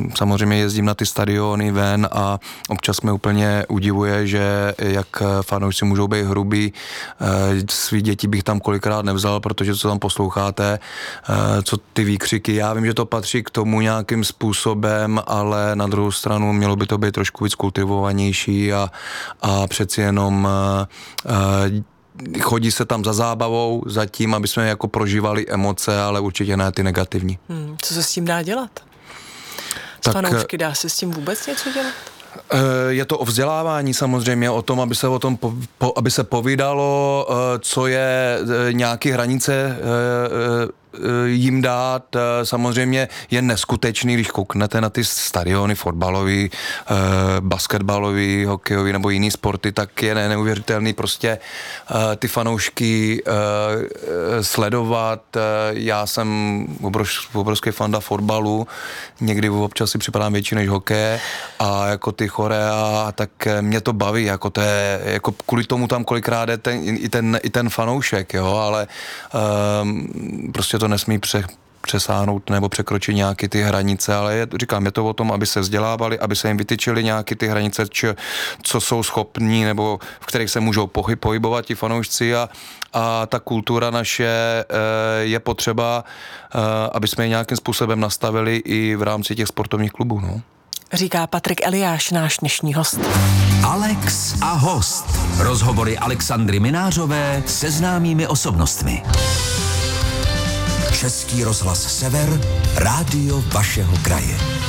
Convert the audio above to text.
samozřejmě jezdím na ty stadiony ven a občas mě úplně udivuje, že jak fanoušci můžou být hrubý. Svý děti bych tam kolikrát nevzal, protože co tam posloucháte, co ty výkřiky. Já vím, že to patří k tomu nějakým způsobem, ale na druhou stranu mělo by to být trošku víc kultivovanější a přeci jenom chodí se tam za zábavou, za tím, aby jsme jako prožívali emoce, ale určitě ne ty negativní. Co se s tím dá dělat? S fanoušky dá se s tím vůbec něco dělat? Je to o vzdělávání samozřejmě, o tom, aby se povídalo, co je nějaké hranice jim dát. Samozřejmě je neskutečný, když kouknete na ty stadiony fotbalový, basketbalový, hokejový nebo jiný sporty, tak je neuvěřitelný prostě ty fanoušky sledovat. Já jsem obrovský fanda fotbalu, někdy občas si připadám větší než hokeje a jako ty chorea, tak mě to baví, jako to je, jako kvůli tomu tam kolikrát je i ten fanoušek, jo, ale prostě to nesmí přesáhnout nebo překročit nějaké ty hranice, ale je to o tom, aby se vzdělávali, aby se jim vytyčily nějaké ty hranice, co jsou schopní nebo v kterých se můžou pohybovat ti fanoušci a ta kultura naše je potřeba, aby jsme ji nějakým způsobem nastavili i v rámci těch sportovních klubů, no. Říká Patrik Eliáš, náš dnešní host. Alex a host. Rozhovory Alexandry Minářové se známými osobnostmi. Český rozhlas Sever, rádio vašeho kraje.